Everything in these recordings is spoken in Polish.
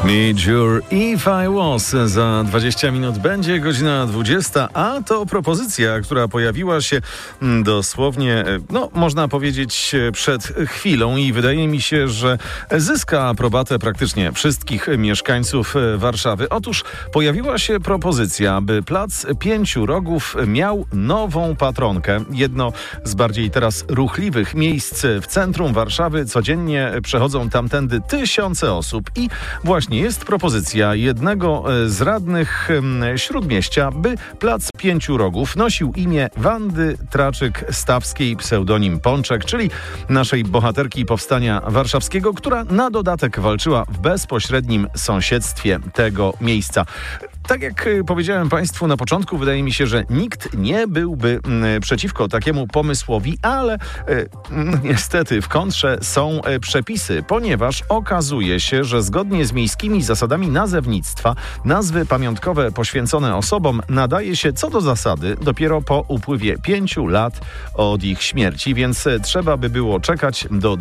Need Your If I Was. Za 20 minut będzie godzina 20, a to propozycja, która pojawiła się dosłownie, można powiedzieć przed chwilą i wydaje mi się, że zyska aprobatę praktycznie wszystkich mieszkańców Warszawy. Otóż pojawiła się propozycja, by Plac Pięciu Rogów miał nową patronkę. Jedno z bardziej teraz ruchliwych miejsc w centrum Warszawy. Codziennie przechodzą tamtędy tysiące osób i właśnie jest propozycja jednego z radnych Śródmieścia, by Plac Pięciu Rogów nosił imię Wandy Traczyk-Stawskiej, pseudonim Pączek, czyli naszej bohaterki Powstania Warszawskiego, która na dodatek walczyła w bezpośrednim sąsiedztwie tego miejsca. Tak jak powiedziałem Państwu na początku, wydaje mi się, że nikt nie byłby przeciwko takiemu pomysłowi, ale niestety w kontrze są przepisy, ponieważ okazuje się, że zgodnie z miejskimi zasadami nazewnictwa nazwy pamiątkowe poświęcone osobom nadaje się co do zasady dopiero po upływie 5 lat od ich śmierci, więc trzeba by było czekać do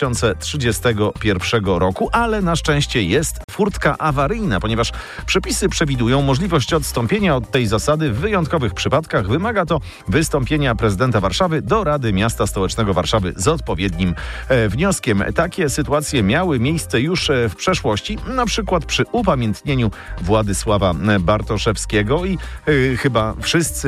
2031 roku, ale na szczęście jest furtka awaryjna, ponieważ przepisy przewidują możliwość odstąpienia od tej zasady w wyjątkowych przypadkach. Wymaga to wystąpienia prezydenta Warszawy do Rady Miasta Stołecznego Warszawy z odpowiednim wnioskiem. Takie sytuacje miały miejsce już w przeszłości, na przykład przy upamiętnieniu Władysława Bartoszewskiego i chyba wszyscy